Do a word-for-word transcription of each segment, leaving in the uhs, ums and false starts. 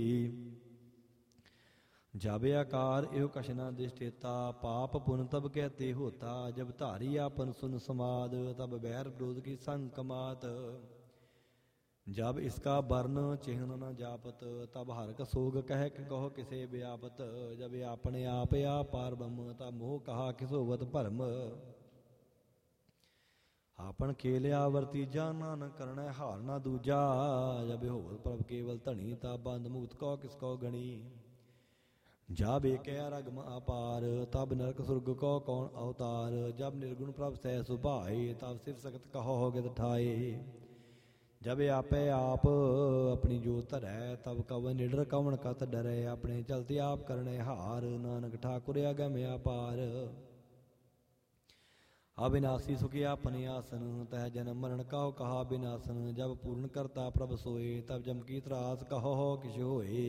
जब आकार एव कछ न दिष्टेता, पाप पुन तब कहते होता। जब धारी आपन सुन समाद, तब बैर विरोध की संग कमात। जब इसका वर्ण चिन्ह न जापत, तब हरक सोग कह के कहो किसे व्यापत। जब अपने आप अपार ब्रह्म, तब मोह कहा किसोवत भरम। आपन खेलिया वर्तीजा, नानक करण हार न दूजा। जब होर प्रभ केवल धनी, तब बंद मुक्त कौ किसको गणी। जब एक रगम अपार, तब नरक सुरग को कौन अवतार। जब निर्गुण प्रभ सह सुभाए, तब सिर सख्त कहो गित ठाए। जब आपे आप अपनी जोत धरै, तब कवन निडर कवन कत डरै। अपने चलते आप करने हार, नानक ठाकुर अगम अपार। अविनाशी सुखी अपने आसन, तह जन्म मरण कहो कहा बिनासन। जब पूर्ण करता प्रभ सोए, तब जम की त्रास कहो किश होए।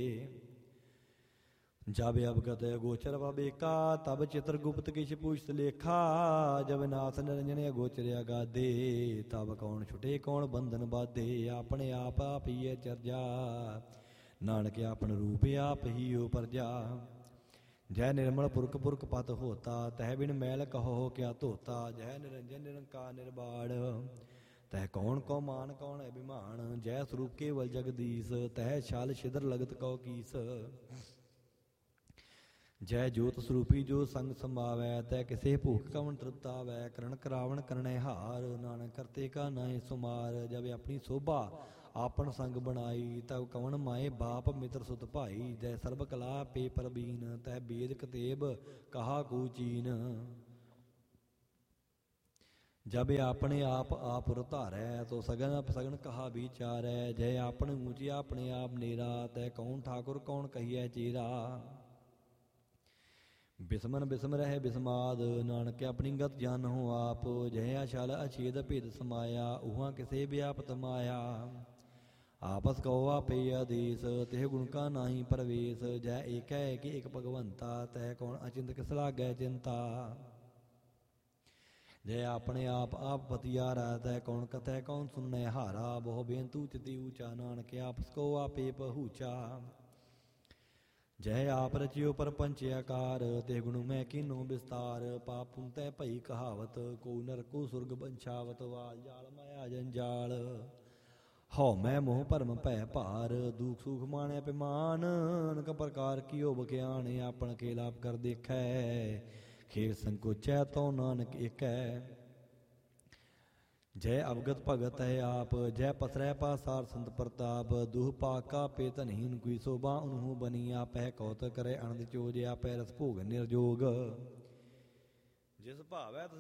जब अवगत गोचर बबेका, तब चित्र गुप्त किछ पूछत लेखा। जब नाथ निरंजन अगोचर अगाधे, तब कौन छुटे कौन बंधन बाधे। अपने आप आप ही चर्जा, नानक आपन रूप आप ही हो प्रजा। जय निर्मल पुरख पुरख पत होता, तह बिन मैल कहो क्या धोता। जय निरंजन निरंकार निर्बाण, तह कौन को मान कौन अभिमान। जय स्वरूप केवल जगदीश, तह छाल छिद्र लगत कौ कीस। जय जोत स्वरूपी जो संग समावै, तै किसे भूख कवन तृप्त आवै। करण करावण करने हार, नानक करते का नाय सुमार। जब अपनी शोभा आपन संग बनाई, तब कवन माए बाप मित्र सुत भाई। जय सर्ब कला पे परबीन, तह वेद कतेब कहा कूचीन। जब अपने आप आप धारै, तो सगन अपसगन कहा विचारै। जय आपन ऊँची अपने आप नेरा, तै कौन ठाकुर कौन कहिए चेरा। बिस्मन बिस्म रह बिस्माद, नानक अपनी गत जान हो आप। जय अछल अछेद भेद समाया, उहाँ किसे व्यापत माया। आपस कहो आपे आदेश, तेह गुण का नाही प्रवेश। जय एक है कि एक भगवंता, तह कौन अचिंत किस लागै चिंता। जय अपने आप आप पतियारा, तह कौन कथै कौन सुनने हारा। बहु बेंतु चिति ऊँचा, नानक आपस को आपे पहुँचा। जय आप रचियो परपंच आकार, ते गुण मैं कीनो विस्तार। पाप पुन तै भई कहावत, को नर को सुरग बंछावत। वाल जाल माया जंजाल, हौ मैं मोह भरम भै भार। दुख सुख माने अभिमान, अनक प्रकार कियो बख्यान। आपन खेल आप कर देखै, खेल संकोचै तो नानक एकै। जय अवगत भगत है आप, जय पसरै पासार संत प्रताप। दुह पाका पे धनहीन कोई शोभा उन्हू बनी। आपै कौत करे अनंद चोज, आपै रस भोग निर्जोग। जिस भावै तिस